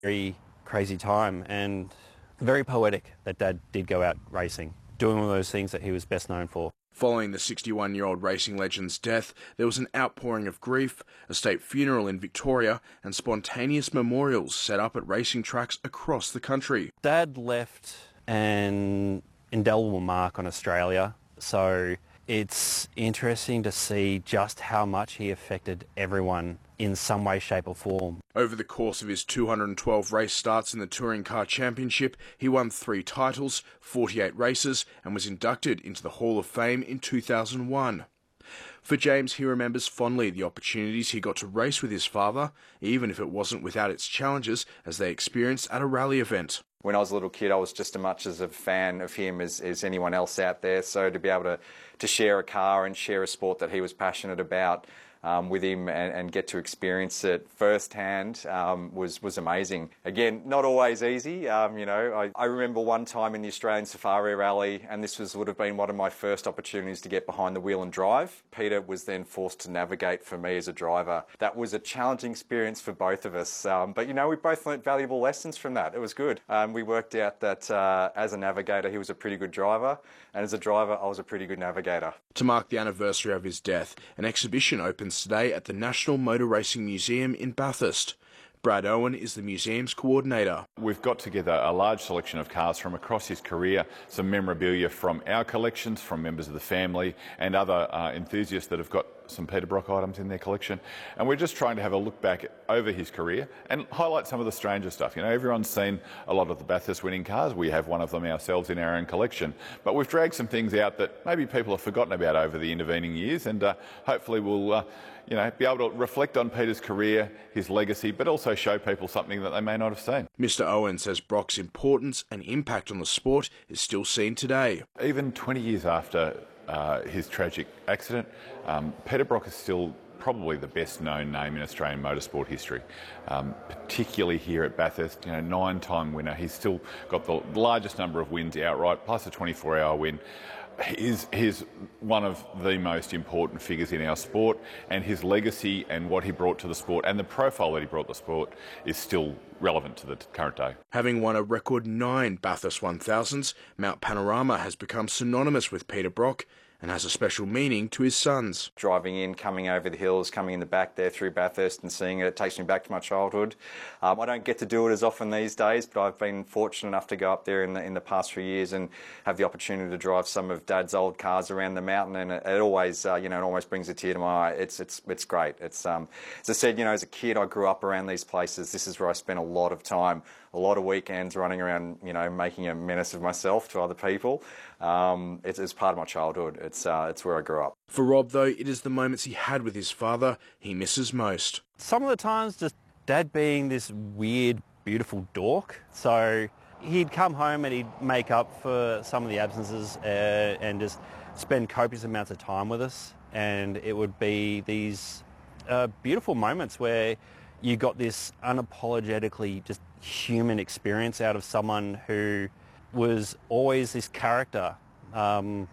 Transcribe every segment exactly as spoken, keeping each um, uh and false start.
very crazy time and very poetic that Dad did go out racing, doing all those things that he was best known for. Following the sixty-one-year-old racing legend's death, there was an outpouring of grief, a state funeral in Victoria, and spontaneous memorials set up at racing tracks across the country. Dad left an indelible mark on Australia, so it's interesting to see just how much he affected everyone in some way, shape or form. Over the course of his two hundred twelve race starts in the Touring Car Championship, he won three titles, forty-eight races, and was inducted into the Hall of Fame in two thousand one. For James, he remembers fondly the opportunities he got to race with his father, even if it wasn't without its challenges as they experienced at a rally event. When I was a little kid, I was just as much as a fan of him as, as anyone else out there, so to be able to, to share a car and share a sport that he was passionate about Um, with him and, and get to experience it firsthand um, was was amazing. Again, not always easy. Um, you know, I, I remember one time in the Australian Safari Rally, and this was would have been one of my first opportunities to get behind the wheel and drive. Peter was then forced to navigate for me as a driver. That was a challenging experience for both of us. Um, but you know, we both learnt valuable lessons from that. It was good. Um, we worked out that uh, as a navigator, he was a pretty good driver, and as a driver, I was a pretty good navigator. To mark the anniversary of his death, an exhibition opens today at the National Motor Racing Museum in Bathurst. Brad Owen is the museum's coordinator. We've got together a large selection of cars from across his career, some memorabilia from our collections, from members of the family and other uh, enthusiasts that have got some Peter Brock items in their collection. And we're just trying to have a look back over his career and highlight some of the stranger stuff. You know, everyone's seen a lot of the Bathurst winning cars. We have one of them ourselves in our own collection. But we've dragged some things out that maybe people have forgotten about over the intervening years, and uh, hopefully we'll uh, you know, be able to reflect on Peter's career, his legacy, but also show people something that they may not have seen. Mister Owen says Brock's importance and impact on the sport is still seen today. Even twenty years after uh, his tragic accident, um, Peter Brock is still probably the best known name in Australian motorsport history, um, particularly here at Bathurst. You know, nine-time winner. He's still got the largest number of wins outright, plus a twenty-four hour win. He's, he's one of the most important figures in our sport, and his legacy and what he brought to the sport and the profile that he brought to the sport is still relevant to the current day. Having won a record nine Bathurst one thousands, Mount Panorama has become synonymous with Peter Brock and has a special meaning to his sons. Driving in, coming over the hills, coming in the back there through Bathurst and seeing it, it takes me back to my childhood. Um, I don't get to do it as often these days, but I've been fortunate enough to go up there in the, in the past few years and have the opportunity to drive some of Dad's old cars around the mountain, and it, it always, uh, you know, it almost brings a tear to my eye. It's, it's, it's great. It's, um, as I said, you know, as a kid, I grew up around these places. This is where I spent a lot of time, a lot of weekends running around, you know, making a menace of myself to other people. Um, it's, it's part of my childhood. It's, uh, it's where I grew up. For Rob, though, it is the moments he had with his father he misses most. Some of the times just Dad being this weird, beautiful dork. So he'd come home and he'd make up for some of the absences uh, and just spend copious amounts of time with us. And it would be these uh, beautiful moments where you got this unapologetically just human experience out of someone who was always this character um,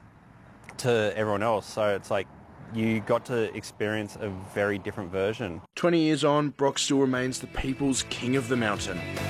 to everyone else. So it's like you got to experience a very different version. twenty years on, Brock still remains the people's king of the mountain.